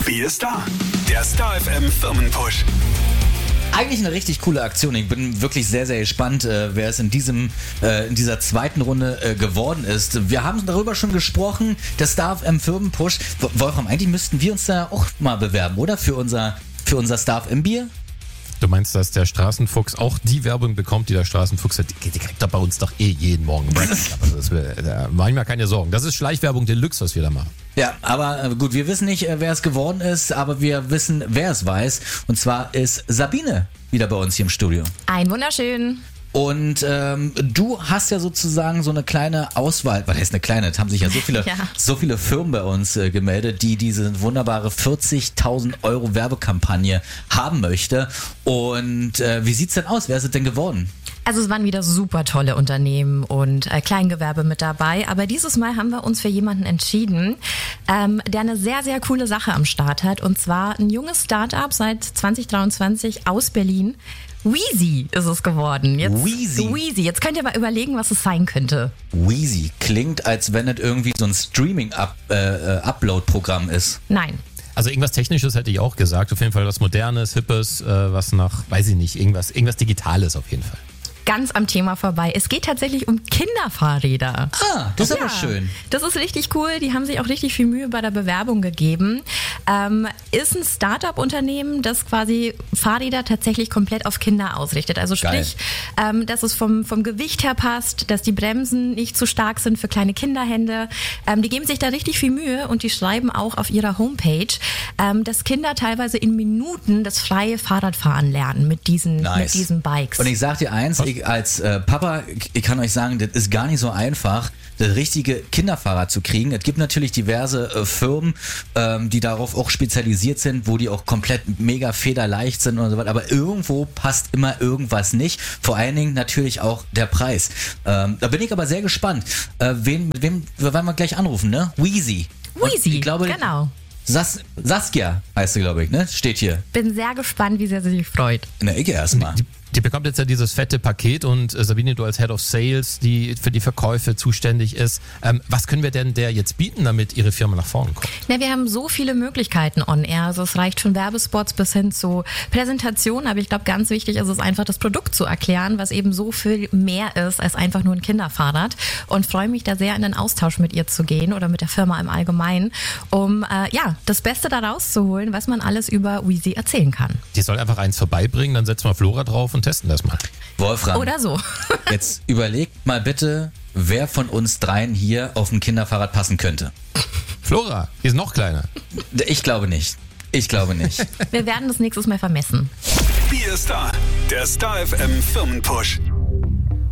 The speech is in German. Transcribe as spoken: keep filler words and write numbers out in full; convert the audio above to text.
Wie ist da? Der Star F M Firmenpush. Eigentlich eine richtig coole Aktion. Ich bin wirklich sehr, sehr gespannt, äh, wer es in diesem, äh, in dieser zweiten Runde äh, geworden ist. Wir haben darüber schon gesprochen, der Star F M Firmenpush. Wolfram, eigentlich müssten wir uns da auch mal bewerben, oder? Für unser, für unser Star F M Bier? Du meinst, dass der Straßenfuchs auch die Werbung bekommt, die der Straßenfuchs hat? Die, die kriegt er bei uns doch eh jeden Morgen. Also das, da mach ich mir keine Sorgen. Das ist Schleichwerbung Deluxe, was wir da machen. Ja, aber äh, gut, wir wissen nicht, äh, wer es geworden ist, aber wir wissen, wer es weiß. Und zwar ist Sabine wieder bei uns hier im Studio. Ein wunderschön. Und ähm, du hast ja sozusagen so eine kleine Auswahl, was heißt eine kleine, es haben sich ja so viele, ja. so viele Firmen bei uns äh, gemeldet, die diese wunderbare vierzigtausend Euro Werbekampagne haben möchte. Und äh, wie sieht's denn aus? Wer ist es denn geworden? Also es waren wieder super tolle Unternehmen und äh, Kleingewerbe mit dabei, aber dieses Mal haben wir uns für jemanden entschieden, ähm, der eine sehr, sehr coole Sache am Start hat, und zwar ein junges Start-up seit zwanzig dreiundzwanzig aus Berlin. Wheezy ist es geworden. Jetzt, Wheezy? Wheezy. Jetzt könnt ihr mal überlegen, was es sein könnte. Wheezy klingt, als wenn es irgendwie so ein Streaming-Upload-Programm ist. Nein. Also irgendwas Technisches hätte ich auch gesagt. Auf jeden Fall was Modernes, Hippes, äh, was nach, weiß ich nicht, irgendwas, irgendwas Digitales auf jeden Fall. Ganz am Thema vorbei. Es geht tatsächlich um Kinderfahrräder. Ah, das ist ja, aber schön. Das ist richtig cool. Die haben sich auch richtig viel Mühe bei der Bewerbung gegeben. Ähm, ist ein Start-up-Unternehmen, das quasi Fahrräder tatsächlich komplett auf Kinder ausrichtet. Also sprich, ähm, dass es vom, vom Gewicht her passt, dass die Bremsen nicht zu stark sind für kleine Kinderhände. Ähm, die geben sich da richtig viel Mühe und die schreiben auch auf ihrer Homepage, ähm, dass Kinder teilweise in Minuten das freie Fahrradfahren lernen mit diesen, Nice. mit diesen Bikes. Und ich sag dir eins, ich als äh, Papa, ich, ich kann euch sagen, das ist gar nicht so einfach, das richtige Kinderfahrrad zu kriegen. Es gibt natürlich diverse äh, Firmen, ähm, die darauf auch spezialisiert sind, wo die auch komplett mega federleicht sind und so weiter. Aber irgendwo passt immer irgendwas nicht. Vor allen Dingen natürlich auch der Preis. Ähm, da bin ich aber sehr gespannt. Äh, wen, mit wem wollen wir gleich anrufen, ne? Wheezy. Wheezy, ich glaube, genau. Sas- Saskia heißt sie, glaube ich, ne? Steht hier. Bin sehr gespannt, wie sehr sie sich freut. Na, ich erstmal. Die, die bekommt jetzt ja dieses fette Paket und äh, Sabine, du als Head of Sales, die für die Verkäufe zuständig ist. Ähm, was können wir denn der jetzt bieten, damit ihre Firma nach vorne kommt? Na, wir haben so viele Möglichkeiten on air. Also es reicht von Werbespots bis hin zu Präsentationen. Aber ich glaube, ganz wichtig ist es einfach, das Produkt zu erklären, was eben so viel mehr ist als einfach nur ein Kinderfahrrad. Und freue mich da sehr, in den Austausch mit ihr zu gehen oder mit der Firma im Allgemeinen, um äh, ja das Beste da rauszuholen, was man alles über Wheezy erzählen kann. Die soll einfach eins vorbeibringen, dann setzen wir Flora drauf und testen das mal. Wolfram. Oder so. Jetzt überlegt mal bitte, wer von uns dreien hier auf ein Kinderfahrrad passen könnte. Flora, die ist noch kleiner. Ich glaube nicht. Ich glaube nicht. Wir werden das nächstes Mal vermessen. Wie ist da? Der Star F M Firmenpush.